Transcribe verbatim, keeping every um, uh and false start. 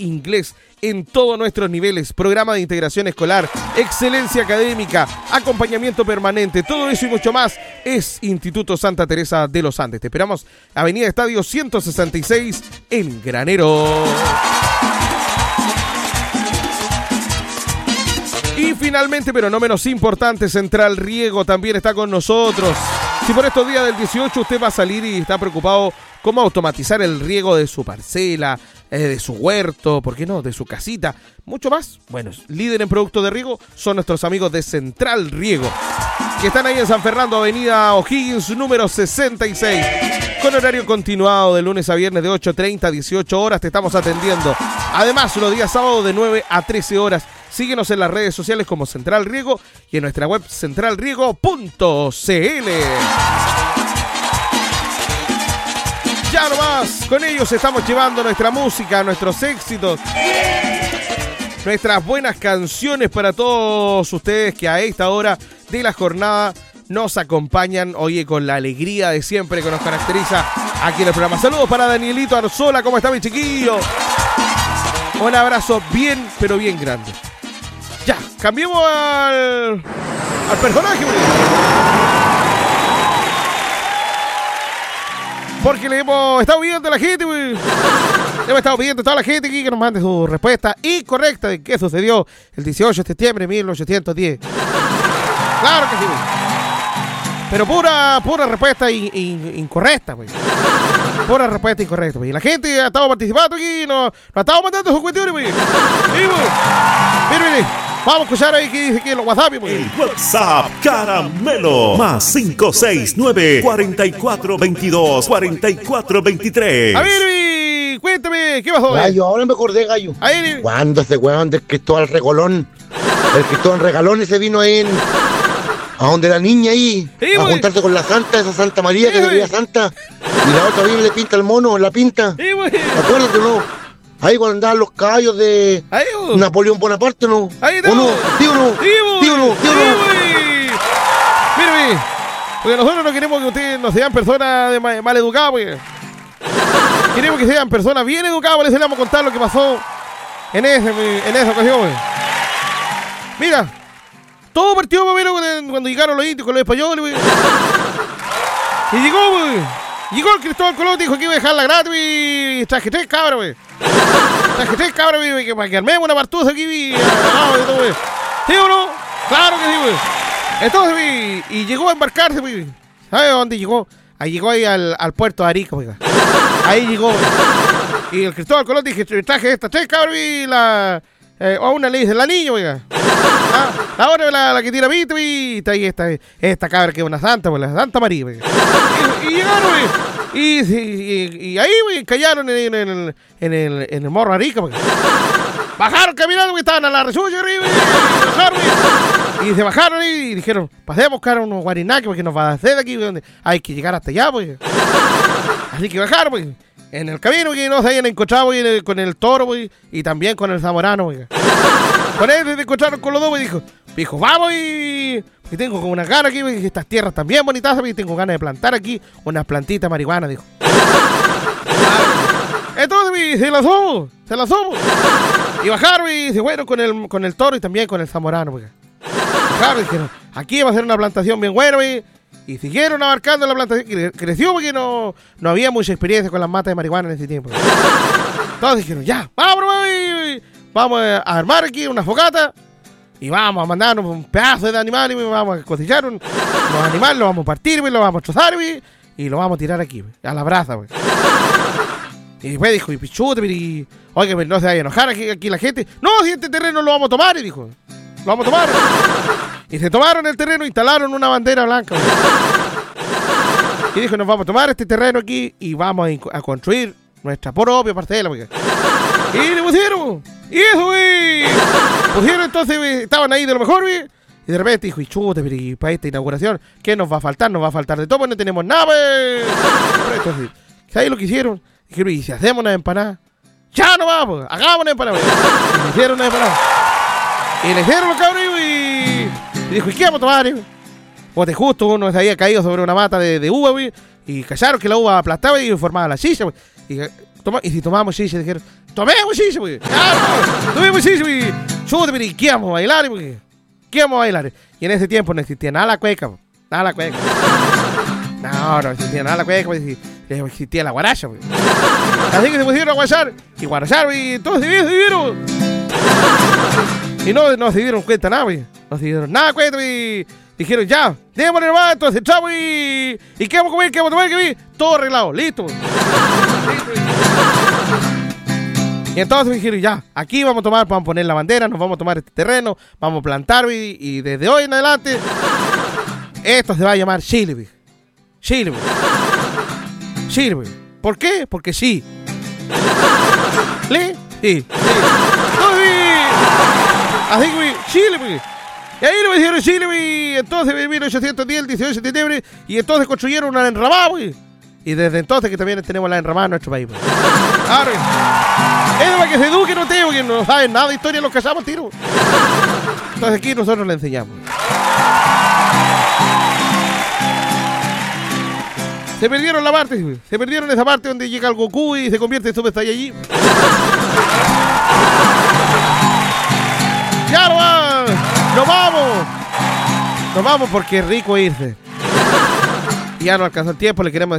inglés en todos nuestros niveles, programa de integración escolar, excelencia académica, acompañamiento permanente, todo eso y mucho más es Instituto Santa Teresa de los Andes. Te esperamos, Avenida Estadio ciento sesenta y seis en Granero. Y finalmente, pero no menos importante, Central Riego también está con nosotros. Si por estos días del dieciocho usted va a salir y está preocupado cómo automatizar el riego de su parcela, eh, de su huerto, ¿por qué no?, de su casita, mucho más, bueno, líder en productos de riego son nuestros amigos de Central Riego, que están ahí en San Fernando, Avenida O'Higgins, número sesenta y seis, con horario continuado de lunes a viernes de ocho treinta a dieciocho horas, te estamos atendiendo. Además, los días sábados de nueve a trece horas. Síguenos en las redes sociales como Central Riego y en nuestra web central riego punto c l. Ya nomás, con ellos estamos llevando nuestra música, nuestros éxitos, nuestras buenas canciones para todos ustedes que a esta hora de la jornada nos acompañan, oye, con la alegría de siempre que nos caracteriza aquí en el programa. Saludos para Danielito Arzola, ¿cómo está mi chiquillo? Un abrazo bien, pero bien grande. Ya, cambiemos al, al personaje, güey. Porque le hemos estado viendo a la gente, güey. Le hemos estado pidiendo a toda la gente aquí que nos mande su respuesta incorrecta de qué sucedió el dieciocho de septiembre de mil ochocientos diez. Claro que sí, güey. Pero pura, pura respuesta in, in, incorrecta, güey. Pura respuesta incorrecta, güey. La gente ha estado participando aquí, nos, nos ha estado mandando sus cuestiones, güey. Sí, güey. Mire, mire. Vamos a escuchar ahí que dice aquí en los WhatsApp, güey. El WhatsApp Caramelo. Más cinco seis nueve, cuatro cuatro dos dos, cuatro cuatro dos tres. A ver, güey, cuéntame, ¿qué pasó? Gallo, ahora me acordé, Gallo. Ahí, ¿cuándo ese weón del Cristóbal Regolón? El Cristóbal Regalón ese vino ahí en... a donde la niña ahí, sí, a juntarse con la santa, esa Santa María, sí, que se veía santa. Y la otra bien le pinta el mono en la pinta. Sí, ¿te acuerdas o no? Ahí cuando andaban los caballos de ahí, Napoleón Bonaparte, ¿no? Ahí está. ¿O no? ¿Sí o no? Sí, ¿Sí o no? ¿Sí o no? Mire, mire. Porque nosotros no queremos que ustedes no sean personas de mal, mal educadas, pues. Queremos que sean personas bien educadas, por eso le vamos a contar lo que pasó en, ese, en esa ocasión, pues. Mira. Todo partió más o menos cuando llegaron los indios con los españoles, güey. Y llegó, güey. Llegó el Cristóbal Colón, dijo que iba a dejarla gratis, güey. Traje tres cabras, güey. Traje tres cabras, güey, que para que armemos una partusa aquí, güey. ¿Sí o no? Claro que sí, güey. Entonces, güey, y llegó a embarcarse, güey. ¿Sabe dónde llegó? Ahí llegó ahí al, al puerto de Arica, güey. Ahí llegó, güey. Y el Cristóbal Colón dije, traje estas tres cabras, güey, la... Eh, a una le dice la niña, oiga. Ah, ahora la, la que tira pito y está ahí esta, esta cabra que es una santa, pues la Santa María, oiga. Y, y llegaron, oiga. Y, y, y ahí, güey, callaron en, en, el, en, el, en el morro Arica, oiga. Bajaron caminando, güey, estaban a la resuya arriba, y bajaron, güey. Y se bajaron y dijeron, pasemos, cara, unos guarinaques, porque nos va a hacer de aquí, donde hay que llegar hasta allá, pues. Así que bajaron, pues. En el camino que no se habían encontrado, wey, con el toro, wey, y también con el zamorano, wey. Con él se encontraron con los dos, y dijo, dijo, vamos, y, y tengo como unas ganas aquí, wey, estas tierras también bonitas, y tengo ganas de plantar aquí unas plantitas de marihuana, dijo. Entonces, wey, se lanzó, se lanzó, y bajaron, y se fueron con el, con el toro y también con el zamorano, wey. Bajaron y dijeron, aquí va a ser una plantación bien buena, wey. Y siguieron abarcando la plantación. Creció porque no, no había mucha experiencia con las matas de marihuana en ese tiempo. Entonces dijeron, ya, vamos, vamos a armar aquí una fogata y vamos a mandarnos un pedazo de animal y vamos a cosechar un, los animales, los vamos a partir, los vamos a trozar y lo vamos a tirar aquí, a la brasa. Y después dijo, y pichute, y, oiga, no se vaya a enojar aquí, aquí la gente. No, si este terreno lo vamos a tomar, y dijo, lo vamos a tomar. Y se tomaron el terreno, instalaron una bandera blanca. Y dijo, nos vamos a tomar este terreno aquí y vamos a, a construir nuestra propia parcela. Porque... Y le pusieron. Y eso, güey. Pusieron entonces, wey, estaban ahí de lo mejor, güey. Y de repente dijo, y chute, y para esta inauguración, ¿qué nos va a faltar? Nos va a faltar de todo, pues no tenemos nada, güey. Entonces, ¿sabes lo que hicieron? Dijeron, ¿y si hacemos una empanada? Ya no vamos, hagamos una empanada, güey. Y le hicieron una empanada. Y le hicieron los cabros, güey. Y dijo, ¿y qué vamos a tomar, güey? Pues de justo uno se había caído sobre una mata de, de uva, güey. Y callaron que la uva aplastaba y formaba la chicha, güey. Y, toma, y si tomábamos chicha, dijeron, tomé muchísimo, güey. Tomé muchísimo, güey. Chútate, pero ¿y qué vamos a bailar, güey? ¿Qué vamos a bailar? Y en ese tiempo no existía nada la cueca, güey. Nada la cueca. No, no existía nada la cueca, güey. Existía la guaracha, güey. Así que se pusieron a guachar y guarachar, güey. Todos se vieron. Y no, no se dieron cuenta nada, güey. No se dieron nada cuenta, güey. Dijeron, ya, démosle nomás, entonces, chavo, y... ¿Y qué vamos a comer? ¿Qué vamos a tomar? ¿Qué vi? Todo arreglado, listo. Listo. Y entonces me dijeron, ya, aquí vamos a tomar, vamos a poner la bandera, nos vamos a tomar este terreno, vamos a plantar, y, y desde hoy en adelante, esto se va a llamar Chile, güey. Chile, güey. Chile, güey. ¿Por qué? Porque sí. ¿Le? Sí. Sí. Así que, güey, Chile, güey. Y ahí lo hicieron Chile, güey. Entonces, en mil ochocientos diez, el dieciocho de septiembre, y entonces construyeron una enramada, güey. Y desde entonces que también tenemos la enramada en nuestro país, güey. Claro, es para que se eduquen ustedes, porque no saben nada de historia, los cazamos tiro. Entonces aquí nosotros le enseñamos. Se perdieron la parte, güey. Se perdieron esa parte donde llega el Goku y se convierte en Super Saiyajin. ¡Ya no va! ¡Nos vamos! Nos vamos porque es rico irse. Y ya no alcanzó el tiempo, le queremos decir